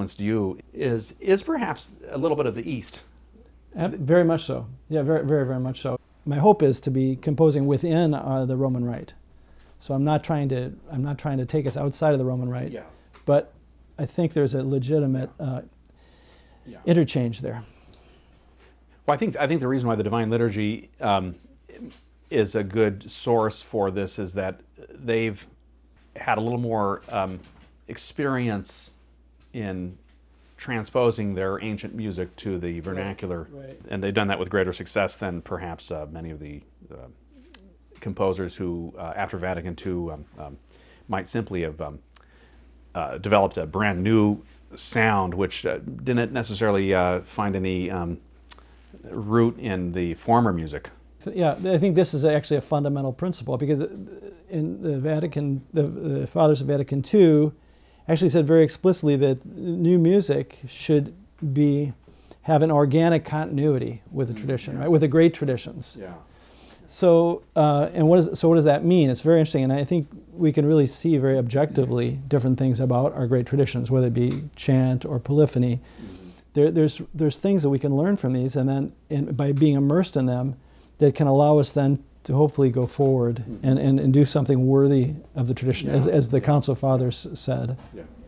influenced you is perhaps a little bit of the East. Very much so. Yeah, very, very, very much so. My hope is to be composing within the Roman Rite. So I'm not trying to take us outside of the Roman Rite. Yeah. But I think there's a legitimate interchange there. Well, I think the reason why the Divine Liturgy is a good source for this is that they've had a little more experience in transposing their ancient music to the vernacular, Right. and they've done that with greater success than perhaps many of the composers who, after Vatican II, might simply have developed a brand new sound, which didn't necessarily find any root in the former music. Yeah, I think this is actually a fundamental principle, because in the Vatican, the Fathers of Vatican II actually said very explicitly that new music should have an organic continuity with the tradition, right? With the great traditions. Yeah. So, what does that mean? It's very interesting, and I think we can really see very objectively different things about our great traditions, whether it be chant or polyphony. There's things that we can learn from these, and then by being immersed in them, that can allow us then to hopefully go forward and do something worthy of the tradition, as the Council of Fathers said. Yeah.